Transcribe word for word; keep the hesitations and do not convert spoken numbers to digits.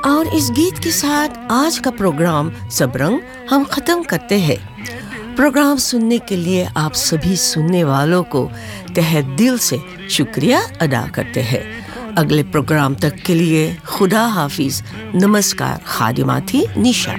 और इस गीत के साथ आज का प्रोग्राम सबरंग हम ख़त्म करते हैं। प्रोग्राम सुनने के लिए आप सभी सुनने वालों को तहे दिल से शुक्रिया अदा करते हैं। अगले प्रोग्राम तक के लिए खुदा हाफिज। नमस्कार। खादिमा थी निशा।